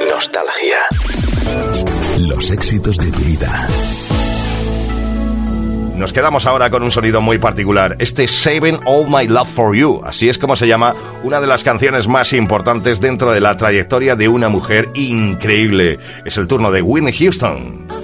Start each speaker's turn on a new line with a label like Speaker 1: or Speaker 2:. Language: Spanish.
Speaker 1: Nostalgia.
Speaker 2: Los éxitos de tu vida.
Speaker 3: Nos quedamos ahora con un sonido muy particular. Este Saving All My Love For You. Así es como se llama una de las canciones más importantes dentro de la trayectoria de una mujer increíble. Es el turno de Whitney Houston.